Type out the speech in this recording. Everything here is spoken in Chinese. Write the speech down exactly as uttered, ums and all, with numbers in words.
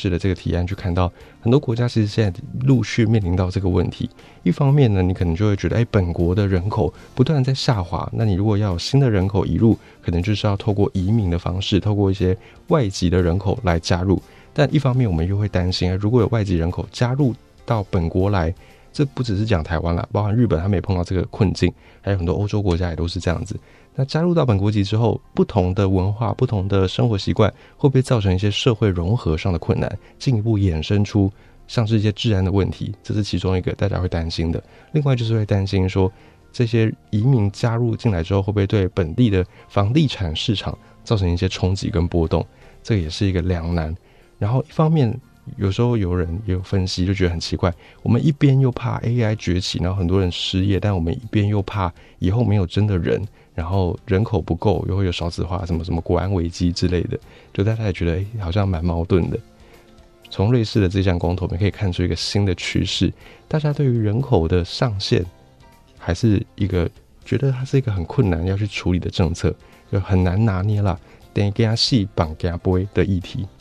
是的这个提案去看到很多国家其实现在陆续面临到这个问题。一方面呢，你可能就会觉得哎，本国的人口不断在下滑，那你如果要有新的人口移入，可能就是要透过移民的方式，透过一些外籍的人口来加入。但一方面我们又会担心，如果有外籍人口加入到本国来，这不只是讲台湾啦，包含日本他们也碰到这个困境，还有很多欧洲国家也都是这样子。那加入到本国籍之后，不同的文化、不同的生活习惯，会不会造成一些社会融合上的困难，进一步衍生出像是一些治安的问题？这是其中一个大家会担心的。另外就是会担心说，这些移民加入进来之后，会不会对本地的房地产市场造成一些冲击跟波动？这个也是一个两难。然后一方面，有时候有人也有分析，就觉得很奇怪，我们一边又怕 A I 崛起，然后很多人失业，但我们一边又怕以后没有真的人，然后人口不够，又会有少子化，什么什么国安危机之类的，就大家也觉得、欸、好像蛮矛盾的。从瑞士的这项公投，我们可以看出一个新的趋势，大家对于人口的上限还是一个觉得它是一个很困难要去处理的政策，就很难拿捏啦，等于给它细绑给它背的议题。